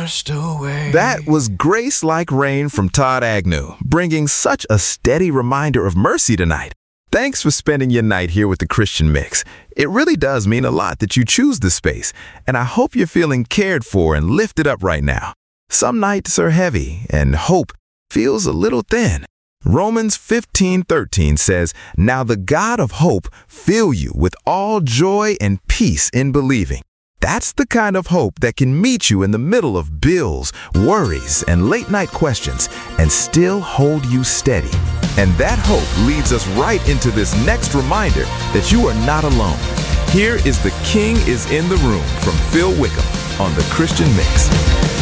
washed away. That was Grace Like Rain from Todd Agnew, bringing such a steady reminder of mercy tonight. Thanks for spending your night here with the Christian Mix. It really does mean a lot that you choose this space, and I hope you're feeling cared for and lifted up right now. Some nights are heavy, and hope feels a little thin. Romans 15:13 says, "Now the God of hope fill you with all joy and peace in believing." That's the kind of hope that can meet you in the middle of bills, worries, and late-night questions and still hold you steady. And that hope leads us right into this next reminder that you are not alone. Here is The King is in the Room from Phil Wickham on The Christian Mix.